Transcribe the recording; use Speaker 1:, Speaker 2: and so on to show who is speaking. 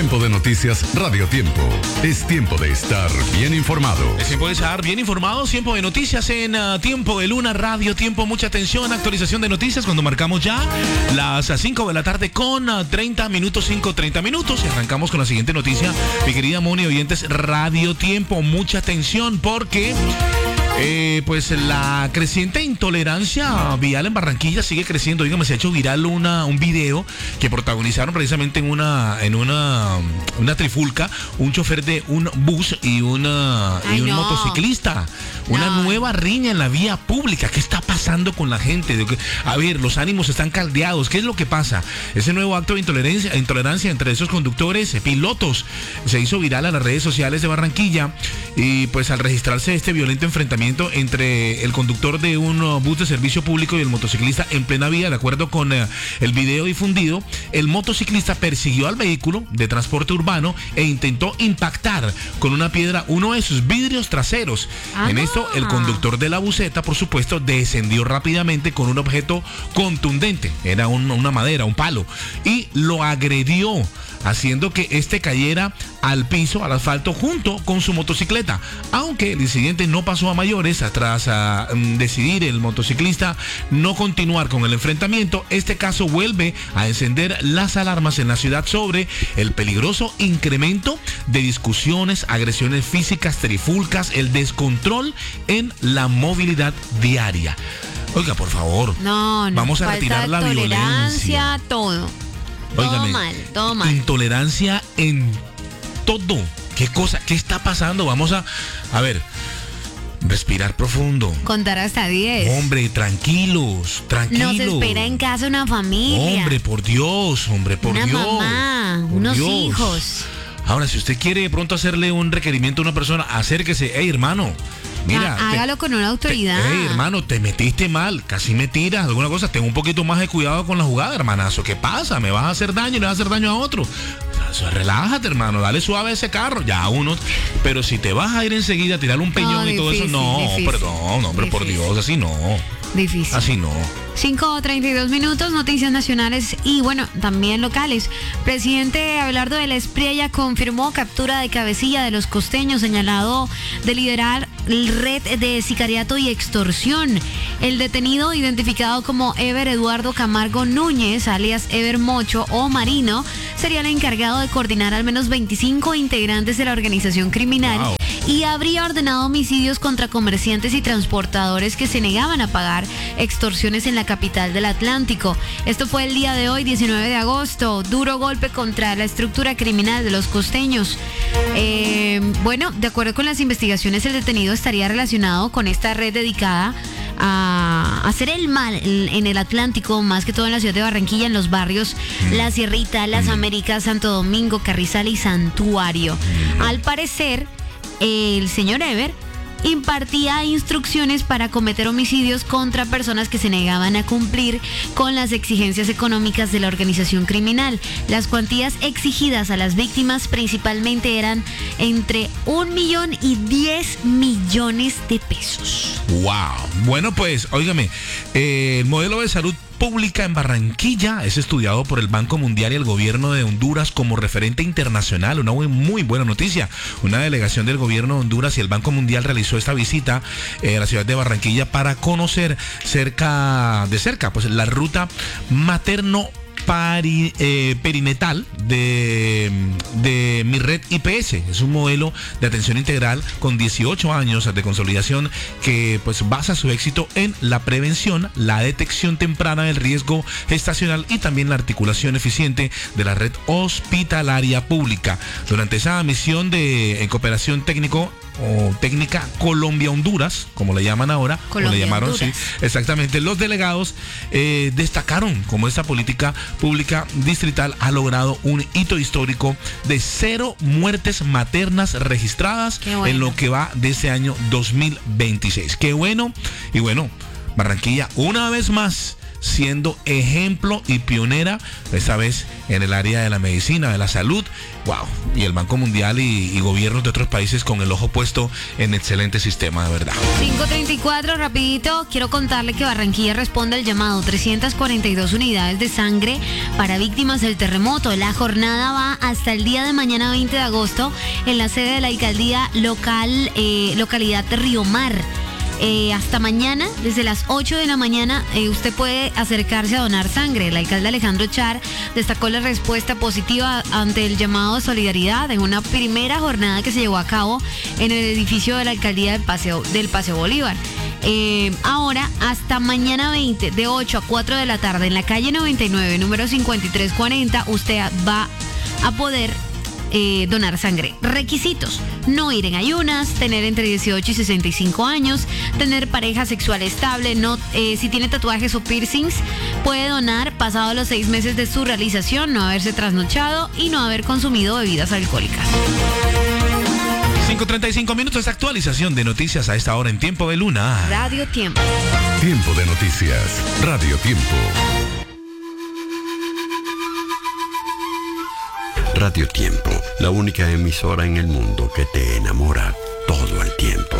Speaker 1: Tiempo de noticias, Radio Tiempo. Es tiempo de estar bien informado.
Speaker 2: Es tiempo de estar bien informado. Tiempo de noticias en Tiempo de Luna, Radio Tiempo. Mucha atención, actualización de noticias cuando marcamos ya las 5 de la tarde con 30 minutos, 5:30 minutos. Y arrancamos con la siguiente noticia. Mi querida Moni, oyentes, Radio Tiempo. Mucha atención porque... pues la creciente intolerancia vial en Barranquilla sigue creciendo. Dígame, se ha hecho viral un video que protagonizaron precisamente en una trifulca, un chofer de un bus y un motociclista. Una nueva riña en la vía pública. ¿Qué está pasando con la gente? A ver, los ánimos están caldeados. ¿Qué es lo que pasa? Ese nuevo acto de intolerancia entre esos conductores, pilotos, se hizo viral a las redes sociales de Barranquilla. Y pues al registrarse este violento enfrentamiento entre el conductor de un bus de servicio público y el motociclista en plena vía, de acuerdo con el video difundido, el motociclista persiguió al vehículo de transporte urbano e intentó impactar con una piedra uno de sus vidrios traseros. En esto, el conductor de la buseta, por supuesto, descendió rápidamente con un objeto contundente, era una madera, un palo, y lo agredió, haciendo que este cayera al piso, al asfalto, junto con su motocicleta. Aunque el incidente no pasó a mayores, tras decidir el motociclista no continuar con el enfrentamiento, este caso vuelve a encender las alarmas en la ciudad sobre el peligroso incremento de discusiones, agresiones físicas, trifulcas, el descontrol en la movilidad diaria. Oiga, por favor, vamos a retirar la violencia.
Speaker 3: Todo.
Speaker 2: Óigame,
Speaker 3: todo mal.
Speaker 2: Intolerancia en todo. ¿Qué cosa? ¿Qué está pasando? Vamos a ver, respirar profundo.
Speaker 3: Contar hasta 10.
Speaker 2: Hombre, tranquilos.
Speaker 3: Nos espera en casa una familia.
Speaker 2: Hombre, por Dios,
Speaker 3: una mamá, unos hijos.
Speaker 2: Ahora, si usted quiere de pronto hacerle un requerimiento a una persona, acérquese. Hey, hermano, mira,
Speaker 3: hágalo con una autoridad.
Speaker 2: Hey, hermano, te metiste mal, casi me tiras, alguna cosa. Ten un poquito más de cuidado con la jugada, hermanazo. ¿Qué pasa? Me vas a hacer daño y le vas a hacer daño a otro. Relájate, hermano, dale suave a ese carro. Ya uno, pero si te vas a ir enseguida a tirar un peñón y todo eso, perdón, hombre, por Dios, así no.
Speaker 3: Difícil.
Speaker 2: Así no.
Speaker 3: 5:32 minutos, noticias nacionales y bueno, también locales. Presidente Abelardo de la Espriella confirmó captura de cabecilla de los costeños, señalado de liderar red de sicariato y extorsión. El detenido, identificado como Ever Eduardo Camargo Núñez, alias Ever Mocho o Marino, sería el encargado de coordinar al menos 25 integrantes de la organización criminal. Wow. Y habría ordenado homicidios contra comerciantes y transportadores que se negaban a pagar extorsiones en la capital del Atlántico. Esto fue el día de hoy, 19 de agosto. Duro golpe contra la estructura criminal de los costeños. Bueno, de acuerdo con las investigaciones, el detenido estaría relacionado con esta red dedicada a hacer el mal en el Atlántico, más que todo en la ciudad de Barranquilla, en los barrios La Sierrita, Las Américas, Santo Domingo, Carrizal y Santuario. Al parecer, el señor Ever impartía instrucciones para cometer homicidios contra personas que se negaban a cumplir con las exigencias económicas de la organización criminal. Las cuantías exigidas a las víctimas principalmente eran entre 1 millón y 10 millones de pesos.
Speaker 2: ¡Wow! Bueno, pues, óigame, el modelo de salud pública en Barranquilla es estudiado por el Banco Mundial y el gobierno de Honduras como referente internacional. Una muy buena noticia. Una delegación del gobierno de Honduras y el Banco Mundial realizó esta visita a la ciudad de Barranquilla para conocer de cerca pues la ruta materno perinatal de Mi Red IPS. Es un modelo de atención integral con 18 años de consolidación que pues basa su éxito en la prevención, la detección temprana del riesgo gestacional y también la articulación eficiente de la red hospitalaria pública. Durante esa misión en cooperación técnica Colombia-Honduras, como le llaman ahora, como le llamaron, sí, exactamente, los delegados destacaron cómo esta política pública distrital ha logrado un hito histórico de 0 muertes maternas registradas en lo que va de este año 2026. Qué bueno. Y bueno, Barranquilla una vez más siendo ejemplo y pionera, esta vez en el área de la medicina, de la salud. Wow. Y el Banco Mundial y gobiernos de otros países con el ojo puesto en excelente sistema, de verdad.
Speaker 3: 5:34, rapidito, quiero contarle que Barranquilla responde al llamado 342 unidades de sangre para víctimas del terremoto. La jornada va hasta el día de mañana 20 de agosto en la sede de la alcaldía localidad de Río Mar. Hasta mañana, desde las 8 de la mañana, usted puede acercarse a donar sangre. El alcalde Alejandro Char destacó la respuesta positiva ante el llamado de solidaridad en una primera jornada que se llevó a cabo en el edificio de la alcaldía del Paseo Bolívar. Ahora, hasta mañana 20, de 8 a 4 de la tarde, en la calle 99, número 5340, usted va a poder donar sangre. Requisitos: no ir en ayunas, tener entre 18 y 65 años, tener pareja sexual estable, si tiene tatuajes o piercings, puede donar pasado los 6 meses de su realización, no haberse trasnochado y no haber consumido bebidas alcohólicas.
Speaker 2: 5:35 minutos, actualización de noticias a esta hora en Tiempo de Luna.
Speaker 3: Radio Tiempo.
Speaker 1: Tiempo de noticias. Radio Tiempo.
Speaker 4: Radio Tiempo, la única emisora en el mundo que te enamora